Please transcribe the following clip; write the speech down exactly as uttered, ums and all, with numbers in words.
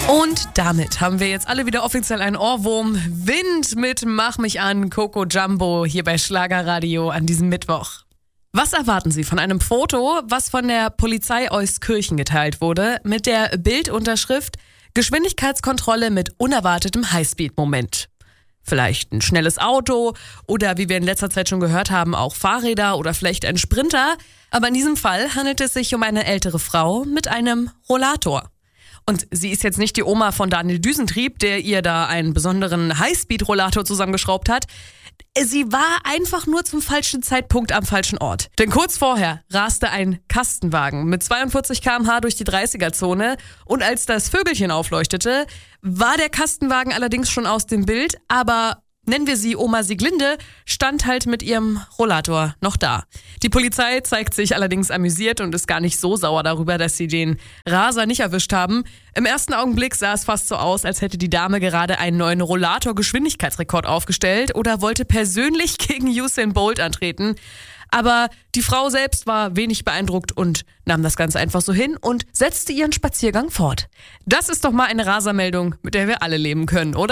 Und damit haben wir jetzt alle wieder offiziell einen Ohrwurm. Wind mit Mach mich an, Coco Jumbo hier bei Schlagerradio an diesem Mittwoch. Was erwarten Sie von einem Foto, was von der Polizei Euskirchen geteilt wurde, mit der Bildunterschrift Geschwindigkeitskontrolle mit unerwartetem Highspeed-Moment? Vielleicht ein schnelles Auto oder, wie wir in letzter Zeit schon gehört haben, auch Fahrräder oder vielleicht ein Sprinter. Aber in diesem Fall handelt es sich um eine ältere Frau mit einem Rollator. Und sie ist jetzt nicht die Oma von Daniel Düsentrieb, der ihr da einen besonderen Highspeed-Rollator zusammengeschraubt hat. Sie war einfach nur zum falschen Zeitpunkt am falschen Ort. Denn kurz vorher raste ein Kastenwagen mit zweiundvierzig Kilometer pro Stunde durch die dreißiger-Zone und als das Vögelchen aufleuchtete, war der Kastenwagen allerdings schon aus dem Bild, aber nennen wir sie Oma Sieglinde, stand halt mit ihrem Rollator noch da. Die Polizei zeigt sich allerdings amüsiert und ist gar nicht so sauer darüber, dass sie den Raser nicht erwischt haben. Im ersten Augenblick sah es fast so aus, als hätte die Dame gerade einen neuen Rollator-Geschwindigkeitsrekord aufgestellt oder wollte persönlich gegen Usain Bolt antreten. Aber die Frau selbst war wenig beeindruckt und nahm das Ganze einfach so hin und setzte ihren Spaziergang fort. Das ist doch mal eine Rasermeldung, mit der wir alle leben können, oder?